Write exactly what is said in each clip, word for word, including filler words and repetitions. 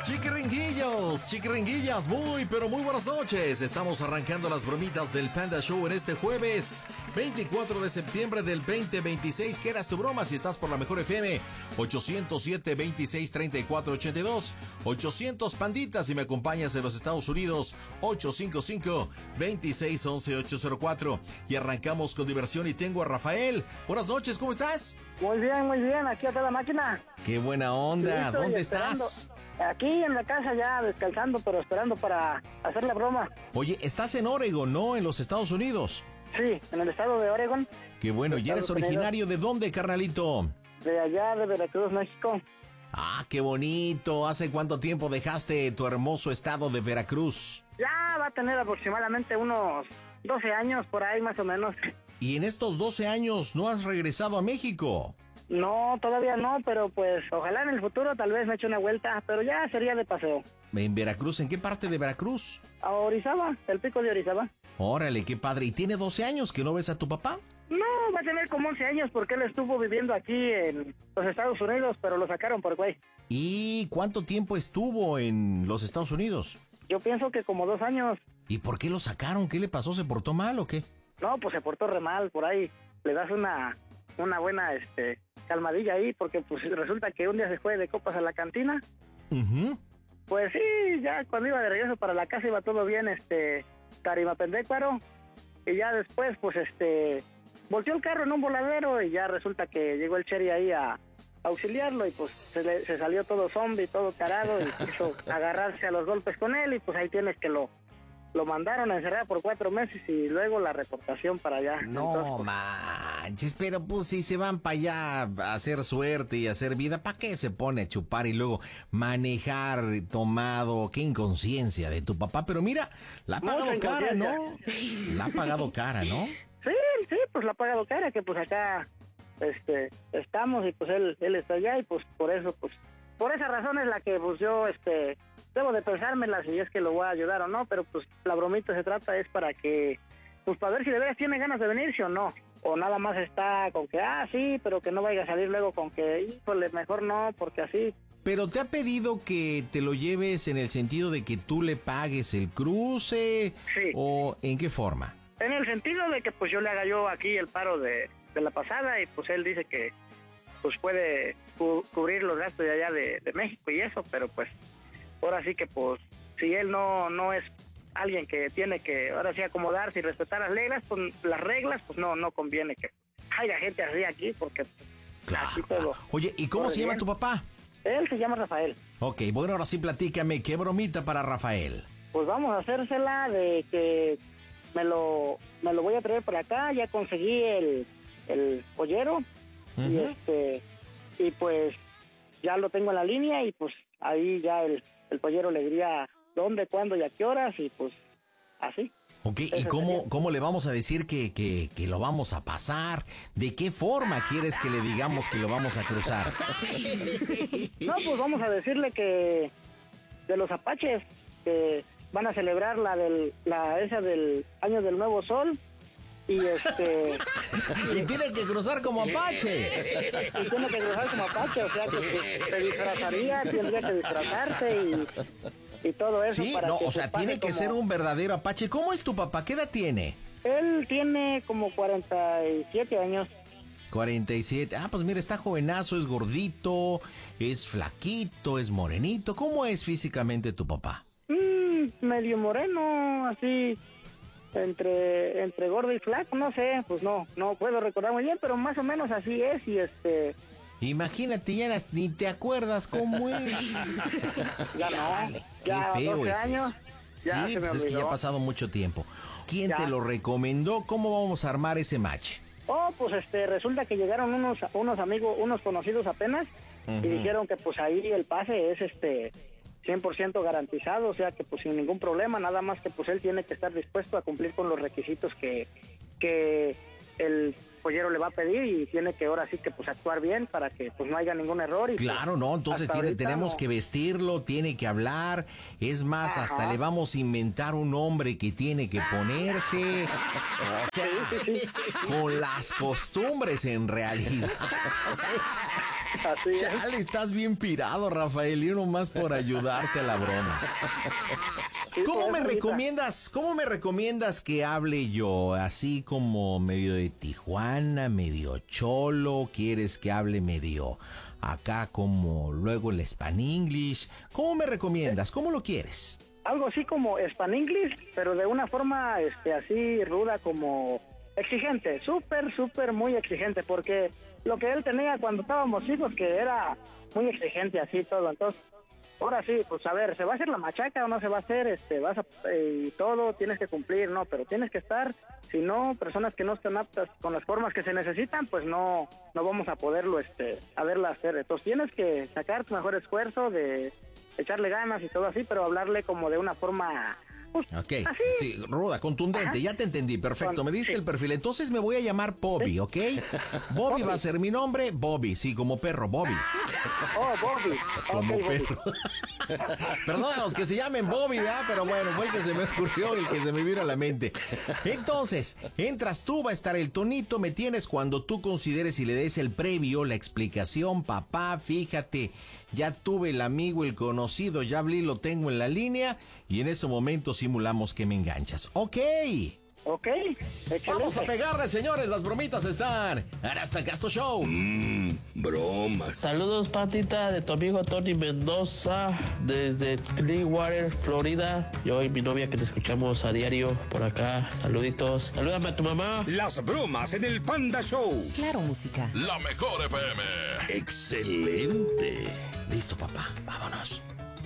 Chiquiringuillos, chiquiringuillas, muy pero muy buenas noches. Estamos arrancando las bromitas del Panda Show en este jueves veinticuatro de septiembre del veinte veintiséis. ¿Qué eras tu broma? Si estás por la mejor F M, ochocientos siete, veintiséis, treinta y cuatro, ochenta y dos, ochocientos panditas. Si me acompañas en los Estados Unidos, ochocientos cincuenta y cinco, veintiséis, once, ochocientos cuatro. Y arrancamos con diversión y tengo a Rafael. Buenas noches, ¿cómo estás? Muy bien, muy bien, aquí a toda máquina. Qué buena onda, Listo, ¿dónde esperando. estás? Aquí en la casa ya descansando, pero esperando para hacer la broma. Oye, estás en Oregon, ¿no? En los Estados Unidos. Sí, en el estado de Oregon. Qué bueno, ¿y eres originario de dónde, carnalito? De allá, de Veracruz, México. Ah, qué bonito. ¿Hace cuánto tiempo dejaste tu hermoso estado de Veracruz? Ya va a tener aproximadamente unos doce años por ahí, más o menos. ¿Y en estos doce años no has regresado a México? No, todavía no, pero pues ojalá en el futuro tal vez me eche una vuelta, pero ya sería de paseo. ¿En Veracruz? ¿En qué parte de Veracruz? A Orizaba, el pico de Orizaba. Órale, qué padre. ¿Y tiene doce años que no ves a tu papá? No, va a tener como once años porque él estuvo viviendo aquí en los Estados Unidos, pero lo sacaron por güey. ¿Y cuánto tiempo estuvo en los Estados Unidos? Yo pienso que como dos años. ¿Y por qué lo sacaron? ¿Qué le pasó? ¿Se portó mal o qué? No, pues se portó re mal por ahí. Le das una, una buena, este... calmadilla ahí, porque pues resulta que un día se fue de copas a la cantina. Uh-huh. Pues sí, ya cuando iba de regreso para la casa iba todo bien, este, Tarimapendécuaro, y ya después, pues este, volteó el carro en un voladero y ya resulta que llegó el Cherry ahí a, a auxiliarlo y pues se, le, se salió todo zombie, todo tarado y quiso agarrarse a los golpes con él y pues ahí tienes que lo... Lo mandaron a encerrar por cuatro meses y luego la reportación para allá. No Entonces, manches, pero pues si se van para allá a hacer suerte y hacer vida, ¿para qué se pone a chupar y luego manejar tomado? Qué inconsciencia de tu papá. Pero mira, la ha pagado cara, ¿no? La ha pagado cara, ¿no? Sí, sí, pues la ha pagado cara, que pues acá este estamos y pues él él está allá y pues por eso, pues por esa razón es la que pues yo este debo de pensármela si es que lo voy a ayudar o no, pero pues la bromita se trata es para que, pues para ver si de veras tiene ganas de venirse o no, o nada más está con que, ah, sí, pero que no vaya a salir luego con que, híjole, mejor no, porque así. Pero te ha pedido que te lo lleves en el sentido de que tú le pagues el cruce, sí. ¿O en qué forma? En el sentido de que pues yo le haga yo aquí el paro de, de la pasada y pues él dice que pues puede cu- cubrir los gastos de allá de, de México y eso, pero pues ahora sí que pues si él no no es alguien que tiene que ahora sí acomodarse y respetar las reglas, pues las reglas pues no no conviene que haya gente así aquí porque Claro. aquí todo. Oye, ¿y cómo todo se llama bien. tu papá? Él se llama Rafael. Ok, bueno, ahora sí platícame, ¿qué bromita para Rafael? Pues vamos a hacérsela de que me lo me lo voy a traer para acá, ya conseguí el el pollero. Uh-huh. Y este y pues ya lo tengo en la línea y pues ahí ya el el pollero le diría dónde, cuándo y a qué horas y pues así. Ok, ¿y cómo, cómo le vamos a decir que, que, que lo vamos a pasar? ¿De qué forma quieres que le digamos que lo vamos a cruzar? No, pues vamos a decirle que de los apaches que van a celebrar la del la esa del año del nuevo sol y este y tiene que cruzar como apache y tiene que cruzar como apache, o sea que se, se disfrazaría, tendría que disfrazarse y, y todo eso. Sí, para no, que o sea, tiene que como... ser un verdadero apache. ¿Cómo es tu papá? ¿Qué edad tiene? Él tiene como cuarenta y siete años. cuarenta y siete. Ah, pues mira, está jovenazo, es gordito, es flaquito, es morenito. ¿Cómo es físicamente tu papá? Mm, medio moreno, así... entre entre gordo y flaco, no sé, pues no, no puedo recordar muy bien, pero más o menos así es y este... Imagínate, ya ni te acuerdas cómo es. Ya no, ya qué feo doce es años, eso. ya Sí, se me pues es que ya ha pasado mucho tiempo. ¿Quién ya. te lo recomendó? ¿Cómo vamos a armar ese match? Oh, pues este, resulta que llegaron unos unos amigos, unos conocidos apenas, uh-huh. y dijeron que pues ahí el pase es este... cien por ciento garantizado, o sea que pues sin ningún problema, nada más que pues él tiene que estar dispuesto a cumplir con los requisitos que, que el pollero le va a pedir y tiene que ahora sí que pues actuar bien para que pues no haya ningún error. Y, claro, pues, no, entonces tiene, tenemos no. que vestirlo, tiene que hablar, es más, Ajá. hasta le vamos a inventar un nombre que tiene que ponerse, o sea, sí, sí, sí. con las costumbres en realidad. Así es. Chale, estás bien pirado, Rafael, y uno más por ayudarte a la broma. Sí, ¿Cómo pues, me ahorita. recomiendas, cómo me recomiendas que hable yo? Así como medio de Tijuana, medio cholo, ¿quieres que hable medio acá como luego el Spanglish? ¿Cómo me recomiendas? ¿Cómo lo quieres? Algo así como Spanglish, pero de una forma este, así ruda, como exigente, súper, súper muy exigente, porque lo que él tenía cuando estábamos hijos, que era muy exigente así todo, entonces, ahora sí, pues a ver, ¿se va a hacer la machaca o no se va a hacer? Este, vas a, eh, y todo tienes que cumplir, ¿no? Pero tienes que estar, si no, personas que no están aptas con las formas que se necesitan, pues no, no vamos a poderlo, este, a verla hacer, entonces tienes que sacar tu mejor esfuerzo de echarle ganas y todo así, pero hablarle como de una forma, pues, Ok, así. sí, ruda, contundente, Ajá. ya te entendí, perfecto, me diste Sí. el perfil, entonces me voy a llamar Bobby, ¿ok? Bobby va a ser mi nombre, Bobby, sí, como perro, Bobby, Oh, Bobby. como Ok, Bobby. perro. Perdónanos que se llamen Bobby, ¿verdad? Pero bueno, fue el que se me ocurrió, el que se me vino a la mente. Entonces, entras tú, va a estar el tonito, me tienes cuando tú consideres y le des el previo, la explicación, papá, fíjate, ya tuve el amigo, el conocido, ya hablé, lo tengo en la línea, y en ese momento simulamos que me enganchas. ¡Ok! Ok, excelente. Vamos a pegarle, señores, las bromitas están en este Gasto Show. Mmm, bromas. Saludos, Patita, de tu amigo Tony Mendoza, desde Clearwater, Florida. Yo y mi novia que te escuchamos a diario por acá. Saluditos. Salúdame a tu mamá. Las bromas en el Panda Show. Claro, música. La mejor F M. Excelente. Listo, papá, vámonos.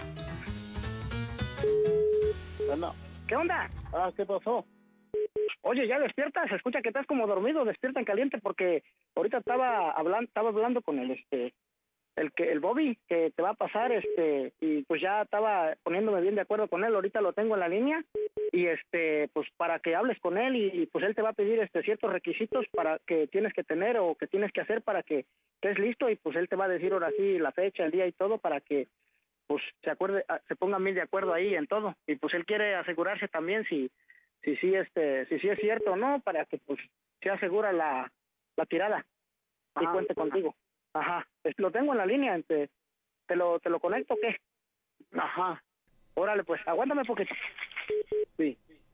Bueno, ¿qué onda? Ah, ¿qué pasó? Oye, ya despierta, se escucha que estás como dormido, despierta en caliente porque ahorita estaba hablando, estaba hablando con el este el que el Bobby que te va a pasar este y pues ya estaba poniéndome bien de acuerdo con él, ahorita lo tengo en la línea y este pues para que hables con él y, y pues él te va a pedir este ciertos requisitos para que tienes que tener o que tienes que hacer para que estés listo y pues él te va a decir ahora sí la fecha, el día y todo para que pues se acuerde, se pongan bien de acuerdo ahí en todo y pues él quiere asegurarse también si si sí este si sí es cierto o no para que pues se asegura la, la tirada y Ajá, cuente ajá. contigo. Ajá, es- lo tengo en la línea, te, te lo te lo conecto, ¿qué? Ajá, órale pues, aguántame porque sí.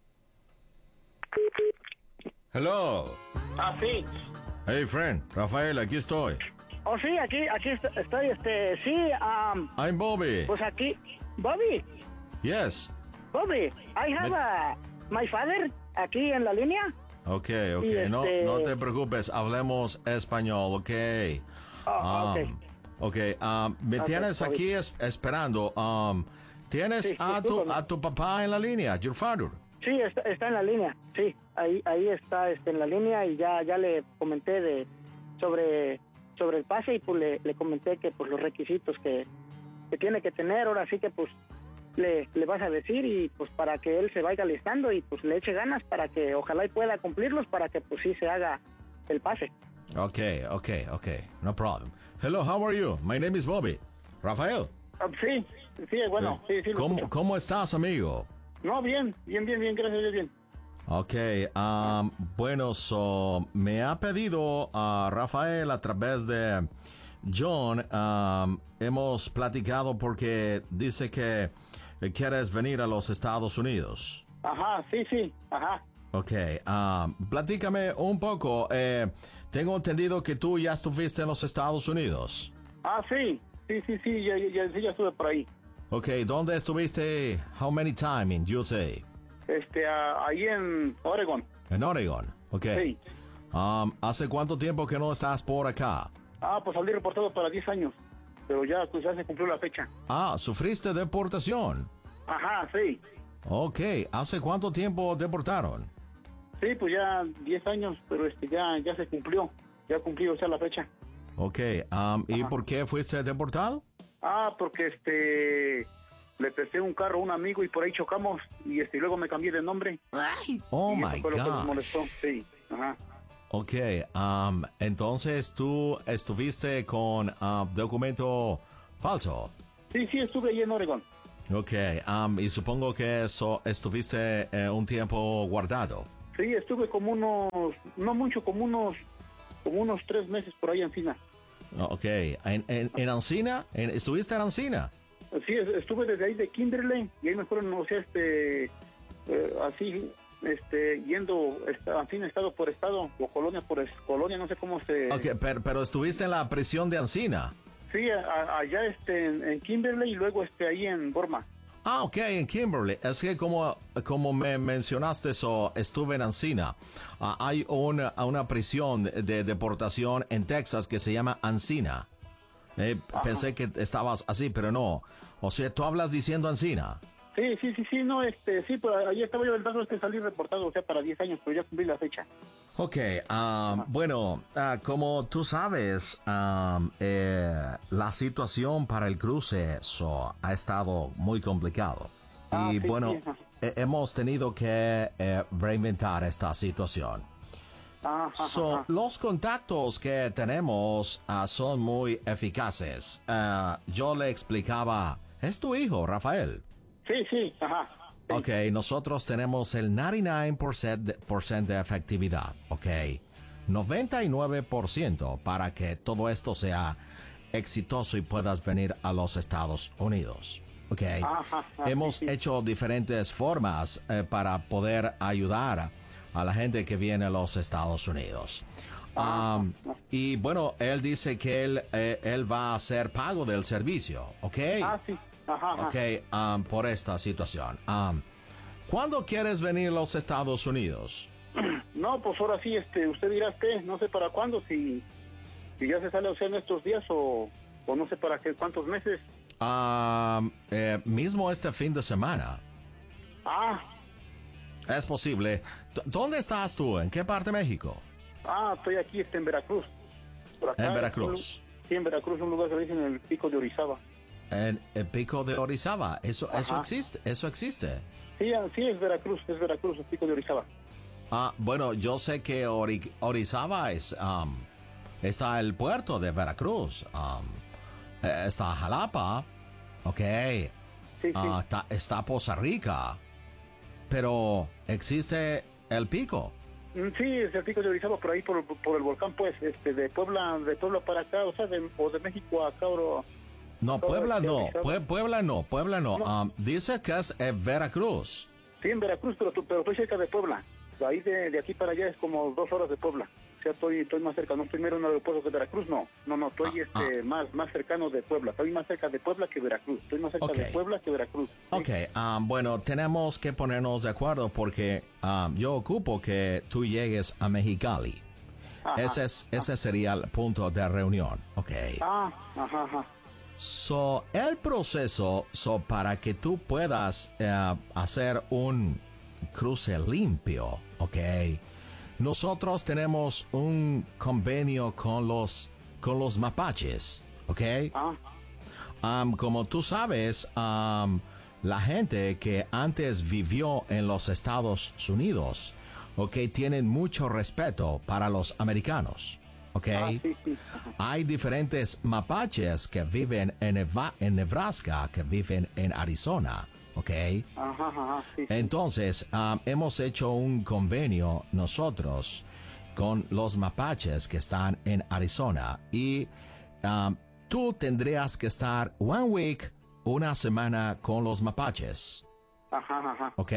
Hello. Ah, sí. Hey, friend, Rafael, aquí estoy. Oh, sí, aquí aquí est- estoy, este, sí, um, I'm Bobby. pues aquí, Bobby, Yes. Bobby, I have Me- a, my father aquí en la línea. Ok, ok, Y no, este- no te preocupes, hablemos español, ok. Ah, ok. Um, ok, um, me Ok, tienes está aquí es- esperando. Um, ¿Tienes Sí, a, tu, discúlpame. a tu papá en la línea, your father? Sí, está, está en la línea, sí, ahí ahí está este, en la línea y ya ya le comenté de sobre sobre el pase y pues le, le comenté que pues los requisitos que, que tiene que tener, ahora sí que pues le, le vas a decir y pues para que él se vaya listando y pues le eche ganas para que ojalá y pueda cumplirlos para que pues sí se haga el pase. Ok, ok, ok, no problem. Hello, how are you? My name is Bobby. Rafael. Ah, sí, sí, bueno, sí, sí. lo ¿Cómo, escucho. ¿Cómo estás, amigo? No, bien, bien, bien, bien, gracias a Dios, bien. Ok, um, bueno, so, me ha pedido a Rafael a través de John, um, hemos platicado porque dice que quieres venir a los Estados Unidos. Ajá, sí, sí, ajá. Ok, um, platícame un poco, eh, tengo entendido que tú ya estuviste en los Estados Unidos. Ah, sí, sí, sí, sí, ya, ya, sí, ya estuve por ahí. Ok, ¿dónde estuviste? How many time in U S A? Este, ah, ahí en Oregon. En Oregon, ok. Sí. Um, ¿hace cuánto tiempo que no estás por acá? Ah, pues salí reportado para diez años, pero ya, pues ya se cumplió la fecha. Ah, sufriste deportación. Ajá, sí. Ok, ¿hace cuánto tiempo deportaron? Sí, pues ya diez años, pero este ya ya se cumplió. Ya cumplió, o sea, la fecha. Ok, um, ¿y Ajá. por qué fuiste deportado? Ah, porque este le presté un carro a un amigo y por ahí chocamos y este luego me cambié de nombre. Oh y my eso fue lo que les gosh. molestó. Sí, ajá. Ok, um, entonces tú estuviste con uh, documento falso. Sí, sí, estuve ahí en Oregon. Ok, um, y supongo que eso estuviste eh, un tiempo guardado. Sí, estuve como unos, no mucho, como unos, como unos tres meses por ahí en Fina. Ok, ¿en, en, en Ancina? ¿En, ¿Estuviste en Ancina? Sí, estuve desde ahí de Kimberley y ahí me fueron, no sé, este, eh, así, este, yendo, está, así, estado por estado, o colonia por es, colonia, no sé cómo se... Ok, pero, pero estuviste en la prisión de Ancina. Sí, a, allá este, en, en Kimberley y luego este, ahí en Burma. Ah, ok, en Kimberley. Es que como, como me mencionaste eso, estuve en Ancina. Uh, hay una, una prisión de, de deportación en Texas que se llama Ancina. Eh, pensé que estabas así, pero no. O sea, tú hablas diciendo Ancina. Sí, sí, sí, sí, no, este, sí, pero ahí estaba yo el caso este salí reportado, o sea, para diez años, pero ya cumplí la fecha. Ok, um, bueno, uh, como tú sabes, um, eh, la situación para el cruce so, ha estado muy complicado. Ah, y sí, bueno, sí, eh, hemos tenido que eh, reinventar esta situación. Ajá, So, ajá. los contactos que tenemos uh, son muy eficaces. Uh, yo le explicaba, es tu hijo, Rafael. Sí, sí, ajá. Sí. Ok, nosotros tenemos el noventa y nueve por ciento de, por ciento de efectividad, ok. noventa y nueve por ciento para que todo esto sea exitoso y puedas venir a los Estados Unidos, ok. Ajá, ajá, Hemos sí, sí. hecho diferentes formas eh, para poder ayudar a la gente que viene a los Estados Unidos. Um, y bueno, él dice que él, eh, él va a hacer pago del servicio, ok. Ah, sí, ajá, ajá. Ok, um, por esta situación. Um, ¿Cuándo quieres venir a los Estados Unidos? No, pues ahora sí, este, usted dirá que no sé para cuándo, si, si ya se sale o sea en estos días o, o no sé para qué, cuántos meses. Um, eh, mismo este fin de semana. Ah, Es posible. D- ¿Dónde estás tú? ¿En qué parte de México? ah, estoy aquí este, en Veracruz. Por acá, En Veracruz. un- Sí, en Veracruz, un lugar que dicen el Pico de Orizaba. En el Pico de Orizaba. Eso, eso Ajá. existe. Eso existe. Sí, ah, sí, es Veracruz, es Veracruz, el Pico de Orizaba. Ah, bueno, yo sé que Ori- Orizaba es, um, está el puerto de Veracruz. Um, eh, está Jalapa. Ok. Sí, sí. Ah, está, está Poza Rica. Pero existe el Pico. Mm, Sí, es el Pico de Orizaba por ahí, por, por el volcán, pues, este, de Puebla, de Puebla para acá, o sea, de, o de México acá, o... No, Todo Puebla este no. Orizaba. Pue- Puebla no. Puebla no. No. Um, dice que es eh, Veracruz. Sí, en Veracruz, pero, pero estoy cerca de Puebla. De ahí de, de aquí para allá es como dos horas de Puebla. O sea, estoy, estoy más cerca. No estoy mero en el aeropuerto de Veracruz, no. No, no, estoy Ah, este, más, más cercano de Puebla. Estoy más cerca de Puebla que Veracruz. Estoy más cerca Ok. de Puebla que Veracruz. ¿sí? Ok, um, bueno, tenemos que ponernos de acuerdo porque um, yo ocupo que tú llegues a Mexicali. Ajá. Ese, es, ese sería el punto de reunión. Ok. Ah, ajá, ajá. So, el proceso, so, para que tú puedas eh, hacer un cruce limpio, ok. Nosotros tenemos un convenio con los, con los mapaches, ok. Ah, Um, como tú sabes, um, la gente que antes vivió en los Estados Unidos, ok, tienen mucho respeto para los americanos, ok. ah, sí, sí. Ajá. Hay diferentes mapaches que viven en, Neva- en Nebraska, que viven en Arizona, ¿ok? Ajá, ajá, sí, sí. Entonces, um, hemos hecho un convenio nosotros con los mapaches que están en Arizona y um, tú tendrías que estar one week, una semana con los mapaches, Ajá, ajá. ¿ok?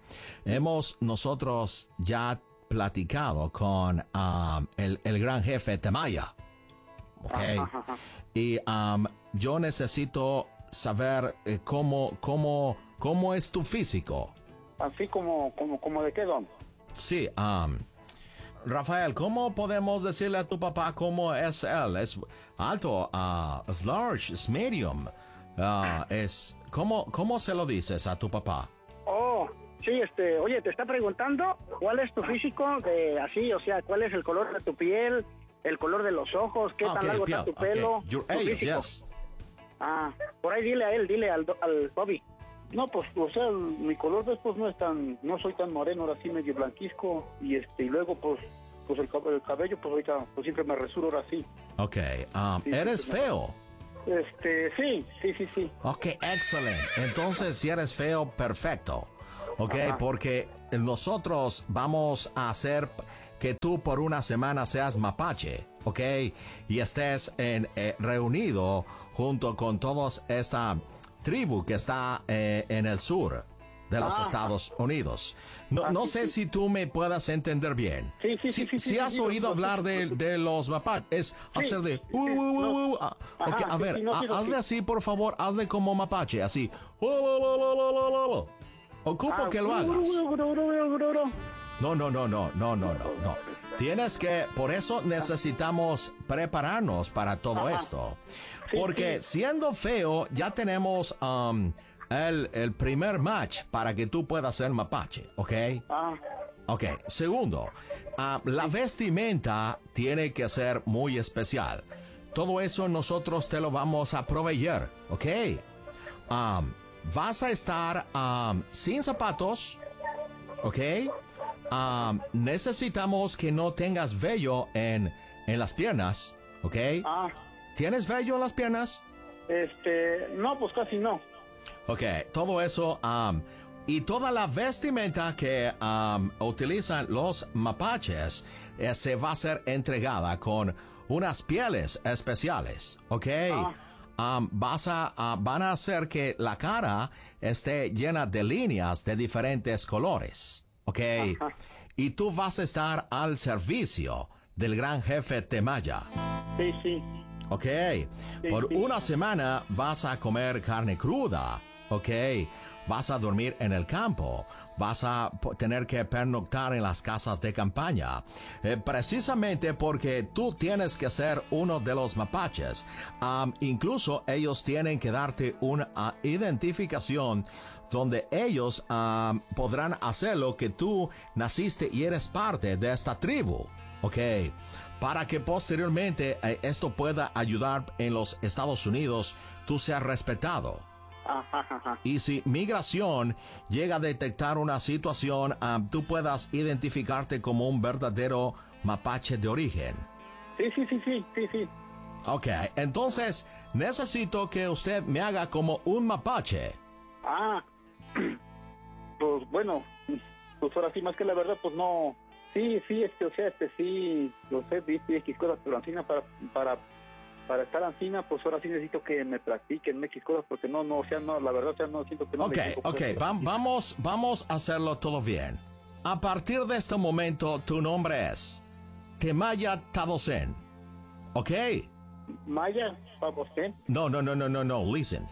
Hemos nosotros ya platicado con um, el, el gran jefe Temaya, ¿ok? Ajá, ajá. Y um, yo necesito saber eh, cómo, cómo, cómo es tu físico. Así como, como, como de qué, don. Sí, um, Rafael, ¿cómo podemos decirle a tu papá cómo es él? ¿Es alto, uh, es large, es medium? Uh, es, ¿cómo, ¿Cómo se lo dices a tu papá? Oh, sí, este, oye, te está preguntando cuál es tu físico, de así, o sea, cuál es el color de tu piel, el color de los ojos, qué Ah, tan ok, largo piel, está tu ok. pelo, Your tu age, físico. yes. Ah, por ahí dile a él, dile al, do- al Bobby. No, pues, o sea, mi color de estos no es tan, no soy tan moreno, ahora sí medio blanquisco, y este, y luego, pues, pues el, cab- el cabello, pues ahorita, pues siempre me resuro ahora sí. Ok, um, Sí, ¿eres sí, sí. feo? Este, sí, sí, sí, sí. Ok, excelente. Entonces, si eres feo, perfecto. Ok, Ajá. porque nosotros vamos a hacer que tú por una semana seas mapache. ¿ok? Y estés en, eh, reunido junto con toda esta tribu que está eh, en el sur de los ah, Estados Unidos. No, ah, no sí, sé sí. si tú me puedas entender bien. Sí, sí, si, sí. sí, si sí has sí, oído sí, hablar sí, de, sí. de los mapaches, es Sí, hacer de... sí, Uh, uh, uh, uh, no. ah, okay, Ajá, a ver, sí, no, ha- sí, no, hazle sí. así, por favor, hazle como mapache, así. Uh, uh, uh, uh, uh, uh, uh. Ocupo Ah, que lo hagas. gru, gru, gru, gru, gru. No, no, no, no, no, no, no, no. Tienes que, por eso necesitamos prepararnos para todo Ajá. esto. Sí, Porque sí. siendo feo, ya tenemos um, el, el primer match para que tú puedas ser mapache, ¿ok? Ah, Ok, segundo, uh, la vestimenta tiene que ser muy especial. Todo eso nosotros te lo vamos a proveer, ¿ok? Um, vas a estar um, sin zapatos, ¿ok? Um, necesitamos que no tengas vello en, en las piernas, ¿ok? ah, ¿Tienes vello en las piernas? este, no, pues casi no. Ok, todo eso, um, y toda la vestimenta que um, utilizan los mapaches eh, se va a ser entregada con unas pieles especiales, ¿ok? Ah. Um, vas a, uh, van a hacer que la cara esté llena de líneas de diferentes colores, ¿ok? Ajá. Y tú vas a estar al servicio del gran jefe Temaya. Sí, sí. Ok, Sí, por sí. una semana vas a comer carne cruda, ok, vas a dormir en el campo, vas a po- tener que pernoctar en las casas de campaña, eh, precisamente porque tú tienes que ser uno de los mapaches. Um, incluso ellos tienen que darte una uh, identificación donde ellos um, podrán hacerlo que tú naciste y eres parte de esta tribu, ok, para que posteriormente eh, esto pueda ayudar en los Estados Unidos, tú seas respetado. Ajá, ajá. Y si migración llega a detectar una situación, um, tú puedas identificarte como un verdadero mapache de origen. Sí, sí, sí, sí, sí, sí. Ok, entonces necesito que usted me haga como un mapache. Ah, pues bueno, pues ahora sí, más que la verdad, pues no. Sí, sí, este, o sea, este, sí, lo sé, viste X cosas, pero Ancina para, para, para estar Ancina, pues ahora sí necesito que me practiquen X cosas, porque no, no, o sea, no, la verdad, o sea, no siento que no Ok, me equivoco, ok, pues, va- vamos, vamos a hacerlo todo bien. A partir de este momento, tu nombre es Temaya Tadosen. ¿Ok? Maya, para usted. No, no, no, no, no, no, listen.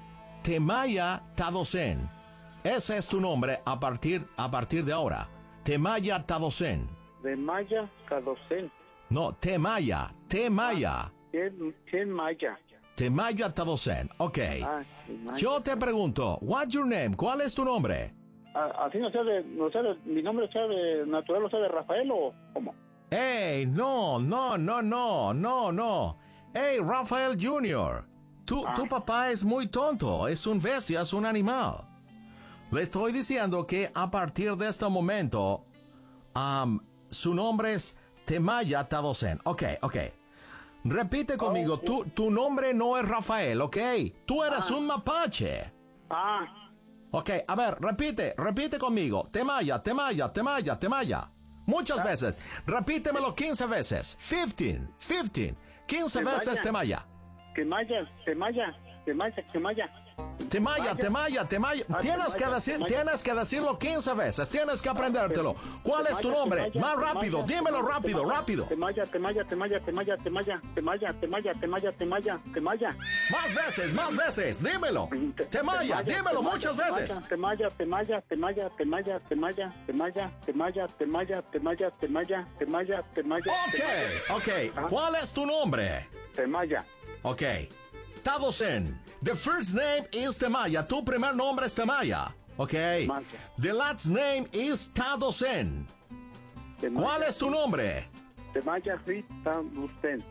Temaya Tadosen. Ese es tu nombre a partir, a partir de ahora. Temaya Tadosen. De Maya, Cadocen. No, Temaya, Temaya. ¿Quién, quién Maya? Temaya Tadosen. Ok. Ah, sí, Maya. Yo te pregunto, what's your name? ¿Cuál es tu nombre? Ah, así no sea de, no sea de, mi nombre sea de natural, o sea de Rafael, o cómo. Hey, no, no, no, no, no, no. Hey, Rafael junior Tu, Ah. tu papá es muy tonto, es un bestia, es un animal. Le estoy diciendo que a partir de este momento, um, su nombre es Temaya Tadosen. Ok, ok. Repite conmigo, Oh, tu, tu nombre no es Rafael, ok. Tú eres Ah. un mapache. Ah, Ok, a ver, repite, repite conmigo. Temaya, Temaya, Temaya, Temaya. Muchas veces. Repítemelo quince veces. quince, quince. quince Temaya. veces Temaya. que Maya, que Maya, que Maya, que Maya. Temaya, Temaya, Temaya. Ah, Tienes que Temaya, decir, Temaya. tienes que decirlo quince veces. Tienes que aprendértelo. ¿Cuál es tu Temaya, nombre? Temaya, Más Temaya, rápido, Temaya, dímelo Temaya, rápido, Temaya, rápido. Temaya, Temaya, Temaya, Temaya, Temaya, Temaya, Temaya, Temaya, Temaya, Temaya. Más veces, más veces, dímelo. Temaya, dímelo muchas veces. Temaya, Temaya, Temaya, Temaya, Temaya, Temaya, Temaya, Temaya, Temaya, Temaya, Temaya, Temaya. Ok, ok. ¿Cuál es tu nombre? Temaya. Ok. Tadosen. The first name is Temaya. Tu primer nombre es Temaya. Ok. Maya. The last name is Tadosen. Temaya. ¿Cuál es tu nombre? Temaya Rita Dusten.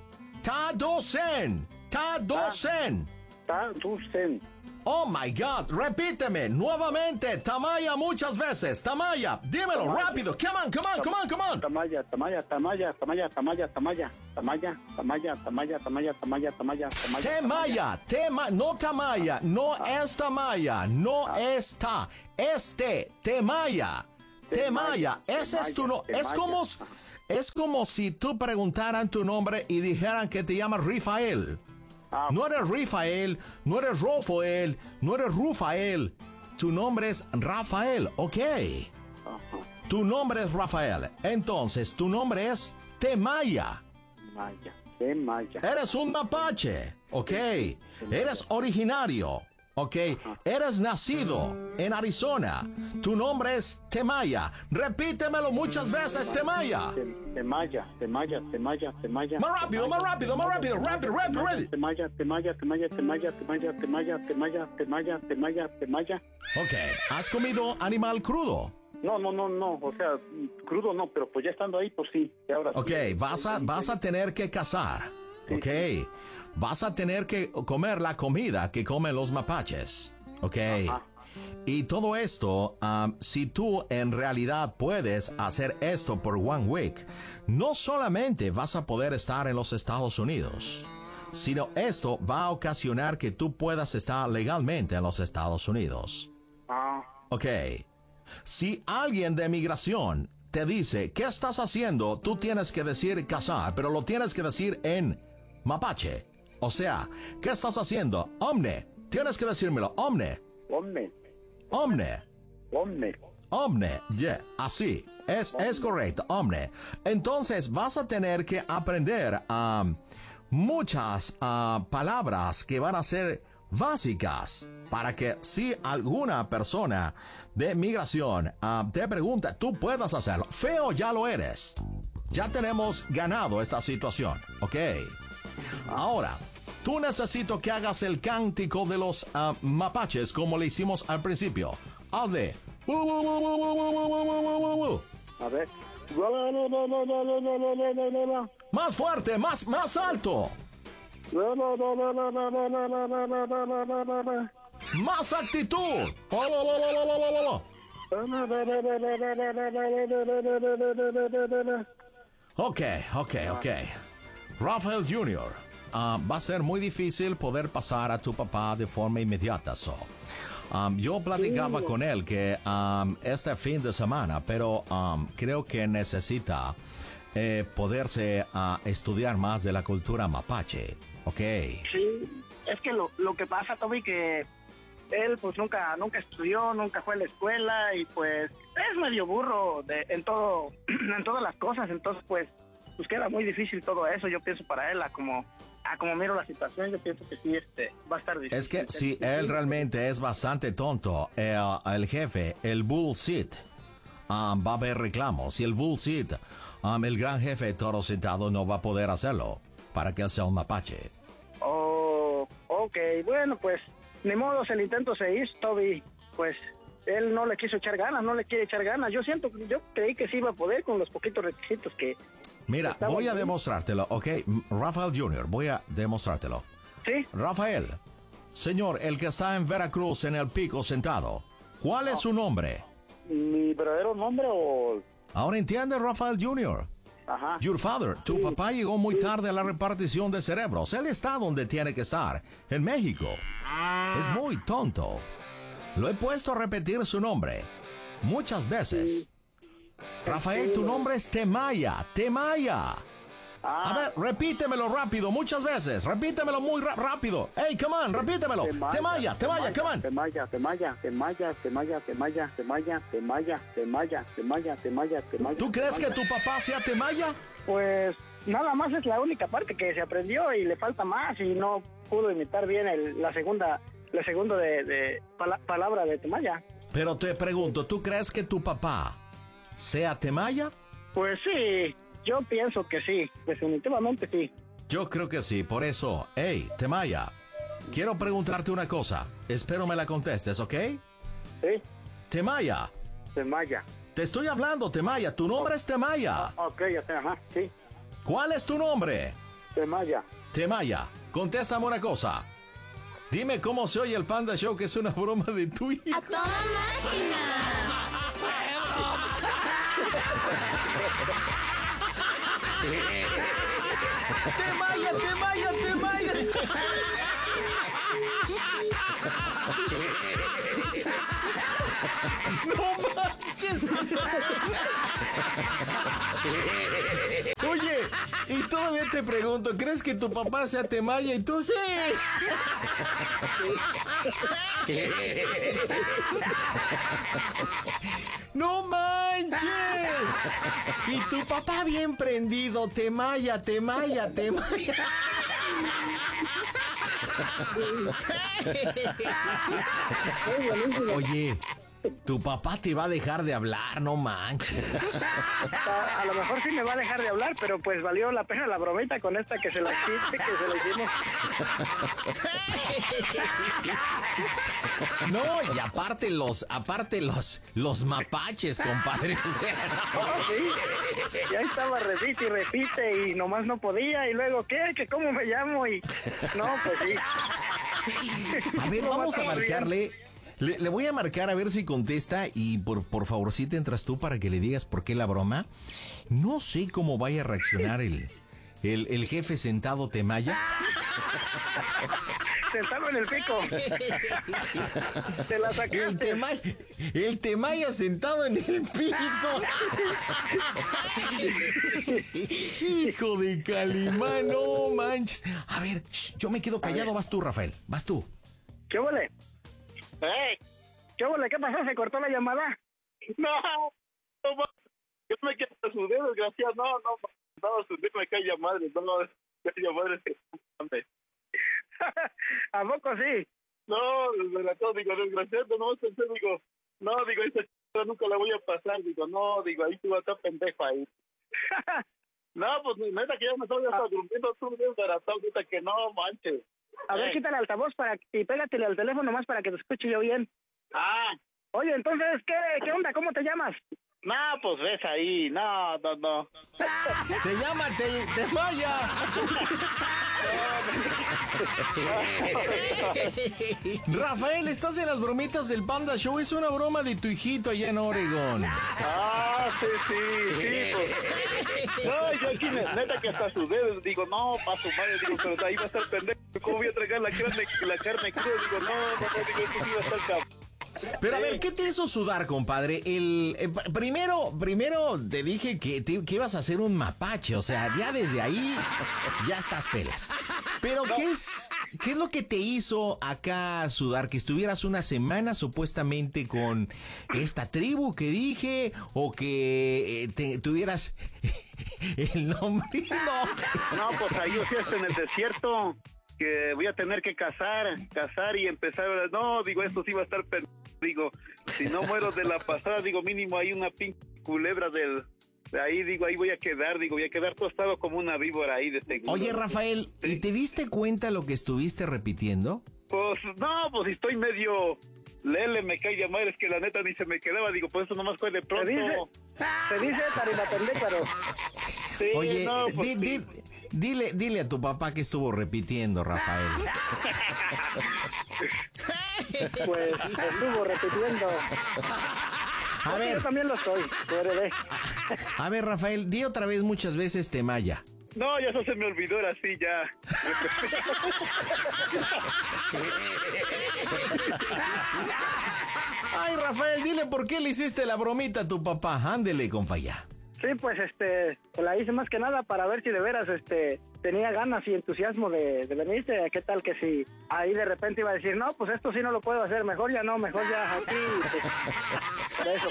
Tadosen. Tadosen. Tadusten. Oh my God. Repíteme nuevamente. Tamaya muchas veces. Tamaya. Dímelo Tamaya. rápido. Come on, come on, come on, come on. Tamaya, Tamaya, Tamaya, Tamaya, Tamaya, Tamaya, Tamaya, Tamaya, Tamaya, Tamaya, Tamaya, Tamaya, Tamaya. Temaya, tema, no Tamaya, no es Tamaya, no está, este, Temaya, Temaya, ese es tu no, es como, Es como si tú preguntaran tu nombre y dijeran que te llamas Rafael. Ah, No eres Rafael, no eres Rafael, no eres Rufael. Tu nombre es Rafael, ¿ok? ajá. Tu nombre es Rafael. Entonces, tu nombre es Temaya. Maya, de Maya. Eres un mapache, ¿ok? Eres originario, ¿ok? Eres nacido en Arizona. Tu nombre es Temaya. Repítemelo muchas veces, Temaya. De Maya, de Maya, de Maya, de Maya. Más rápido, más rápido, más rápido. Rápido, rápido, rápido. De Maya, de Maya, de Maya, de Maya, de Maya, de Maya, de Maya, de Maya, de Maya, de Maya. Ok, ¿has comido animal crudo? No, no, no, no, o sea, crudo no, pero pues ya estando ahí, pues sí. Y ahora sí. Ok, vas a, vas a tener que cazar, ok. Vas a tener que comer la comida que comen los mapaches, ok. Ajá. Y todo esto, um, si tú en realidad puedes hacer esto por one week, no solamente vas a poder estar en los Estados Unidos, sino esto va a ocasionar que tú puedas estar legalmente en los Estados Unidos. Ah, Ok. Si alguien de migración te dice, ¿qué estás haciendo? Tú tienes que decir cazar, pero lo tienes que decir en mapache. O sea, ¿qué estás haciendo? Omne. Tienes que decírmelo. Omne. hombre, Omne. hombre. Omne. Yeah. Así. Es, es correcto. Omne. Entonces vas a tener que aprender um, muchas uh, palabras que van a ser básicas para que si alguna persona de migración uh, te pregunta, tú puedas hacerlo. Feo ya lo eres. Ya tenemos ganado esta situación, ¿ok? Ahora, tú necesito que hagas el cántico de los uh, mapaches como le hicimos al principio. Hazle. A ver. Más fuerte, más, más alto. Más actitud. Ok, ok, ok. Rafael junior, uh, va a ser muy difícil poder pasar a tu papá de forma inmediata. So. Um, yo platicaba con él que um, este fin de semana, pero um, creo que necesita eh, poderse uh, estudiar más de la cultura mapache. Ok. Sí, es que lo, lo que pasa, Toby, que él pues nunca nunca estudió, nunca fue a la escuela y pues es medio burro de, en todo en todas las cosas, entonces pues pues queda muy difícil todo eso, yo pienso para él, a como a como miro la situación, yo pienso que sí este va a estar difícil. Es que si él realmente es bastante tonto, el, el jefe, el bullshit, um, va a haber reclamos y el bullshit, um, el gran jefe de Toro Sentado no va a poder hacerlo para que él sea un mapache. Oh, ok, bueno, pues ni modo, el intento se hizo, Toby, pues él no le quiso echar ganas, no le quiere echar ganas. Yo siento, yo creí que sí iba a poder con los poquitos requisitos que... Mira, Estamos voy a bien. demostrártelo, ¿ok? Rafael junior, voy a demostrártelo. Sí, Rafael, señor, el que está en Veracruz en el pico sentado, ¿cuál es su nombre? mi verdadero nombre o... Ahora entiende, Rafael junior Ajá. Your father, tu Sí. papá llegó muy tarde a la repartición de cerebros. Él está donde tiene que estar, en México. Es muy tonto. Lo he puesto a repetir su nombre muchas veces. Rafael, tu nombre es Temaya, Temaya. A ver, repítemelo rápido, muchas veces. Repítemelo muy ra- rápido. Hey, come on, repítemelo. Temaya, Temaya, come on. Temaya, Temaya, Temaya, Temaya, Temaya, Temaya, Temaya, Temaya, Temaya, Temaya, Temaya. ¿Tú crees que tu papá sea Temaya? Pues nada más es la única parte que se aprendió y le falta más y no pudo imitar bien el, la segunda, la segunda de, de pala- palabra de Temaya. Pero te pregunto, ¿tú crees que tu papá sea Temaya? Pues sí, yo pienso que sí, definitivamente sí. Yo creo que sí, por eso. Hey, Temaya, quiero preguntarte una cosa. Espero me la contestes, ¿ok? Sí, Temaya, Temaya. te estoy hablando, Temaya. Tu nombre es Temaya. Ok, ya sé, ajá, sí, ¿Cuál es tu nombre? Temaya. Temaya, contéstame una cosa. Dime cómo se oye el Panda Show, que es una broma de tu hijo. ¡A toda máquina! ¡Temaya, Temaya, Temaya! ¡No manches! Oye, y todavía te pregunto, ¿crees que tu papá sea Temaya y tú sí? ¡No manches! Y tu papá bien prendido, Temaya, Temaya, Temaya. Oye, tu papá te va a dejar de hablar, no manches. A, a lo mejor sí me va a dejar de hablar, pero pues valió la pena la bromita con esta que se la quite, que se la hicimos. No, y aparte los, aparte los, los mapaches, compadre. O sea, no. Oh, sí. Y ahí estaba, repite y repite, y nomás no podía, y luego, ¿qué? ¿Que cómo me llamo? Y no, pues sí. A ver, Lo vamos a matamos marcarle. Le, le voy a marcar a ver si contesta y por, por favor, si te entras tú para que le digas por qué la broma. No sé cómo vaya a reaccionar el, el, el jefe sentado Temaya. Sentado en el pico. Te la sacaste. El Temaya, el Temaya sentado en el pico. Hijo de Calimán, no manches. A ver, shh, yo me quedo callado, vas tú, Rafael, vas tú. ¿Qué huele? ¡Ey! ¿Qué huele? ¿Qué pasó? ¿Se cortó la llamada? No, no, yo me quedé a su dedo, desgraciado. No, no, no, su dedo me cae a madre. No, no, cae a madre. ¿A poco sí? No, desde la todo, digo, desgraciado, no pensé, digo, no, digo, esta ch... nunca la voy a pasar. Digo, no, digo, ahí tú vas a estar pendejo ahí. No, pues neta que ya me estoy hasta durmiendo, tú desbaratado, neta que no, manches. A ver, quítale el altavoz para, y pégatele al teléfono más para que te escuche yo bien. Ah. Oye, entonces, ¿qué, qué onda? ¿Cómo te llamas? No, pues ves ahí, no, no, no. Se llama Te, Temaya. Rafael, estás en las bromitas del Panda Show. Es una broma de tu hijito allá en Oregón. Ah, sí, sí, sí, pues. No, yo aquí, neta que hasta sus dedos, digo, no, pa' su madre, digo, pero ahí va a estar pendejo. ¿Cómo voy a tragar la carne, la carne cruda? Digo, no, no, no, digo, esto sí va a estar cabrón. Pero a ver, ¿qué te hizo sudar, compadre? El eh, primero, primero te dije que, te, que ibas a hacer un mapache, o sea, ya desde ahí ya estás pelas. Pero ¿qué es, qué es lo que te hizo acá sudar? ¿Que estuvieras una semana supuestamente con esta tribu que dije? ¿O que eh, te, tuvieras el nombre? No, no, pues ahí yo fui hasta en el desierto, que voy a tener que cazar, cazar y empezar, no, digo, esto sí va a estar pendejo. Digo, si no muero de la pasada, digo, mínimo hay una pinche culebra del, de ahí, digo, ahí voy a quedar, digo, voy a quedar tostado como una víbora ahí de seguro. Oye, Rafael, ¿y te diste cuenta lo que estuviste repitiendo? Pues, no, pues estoy medio lele, me cae de madre, es que la neta ni se me quedaba, digo, pues eso nomás fue de pronto. Te dice, te dice Tarimapendécaro. Sí, oye, no, di, pues, di, dile, dile a tu papá que estuvo repitiendo, Rafael. Pues estuvo repitiendo. A ver. Yo también lo soy, tu heredé. A ver, Rafael, di otra vez muchas veces Temaya. No, ya eso se me olvidó, ahora sí, ya. Ay, Rafael, dile por qué le hiciste la bromita a tu papá. Ándele, compa, ya. Sí, pues este, te la hice más que nada para ver si de veras este tenía ganas y entusiasmo de, de venirte. ¿Qué tal que si ahí de repente iba a decir, no, pues esto sí no lo puedo hacer, mejor ya no, mejor ya aquí, pues, por eso.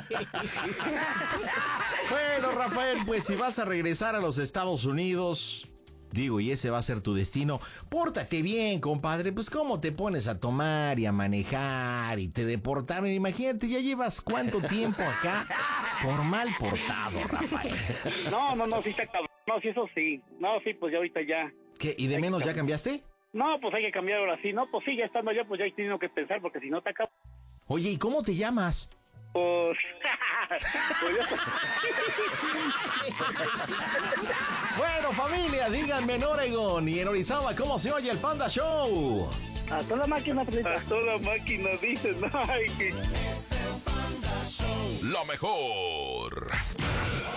Bueno, Rafael, pues si vas a regresar a los Estados Unidos, digo, y ese va a ser tu destino, pórtate bien, compadre. Pues cómo te pones a tomar y a manejar y te deportaron. Imagínate, ya llevas cuánto tiempo acá por mal portado, Rafael. No, no, no, sí está cabrón. No, sí, eso sí. No, sí, pues ya ahorita ya. ¿Qué? ¿Y de menos ya cambiaste? No, pues hay que cambiar ahora sí. No, pues sí, ya estando allá, pues ya hay tenido que pensar, porque si no te acabo. Oye, ¿y cómo te llamas? Pues... pues ya... Bueno, familia, díganme en Oregón y en Orizaba, ¿cómo se oye el Panda Show? A toda máquina, Pelita. A toda máquina, dicen. Ay, que... Lo mejor.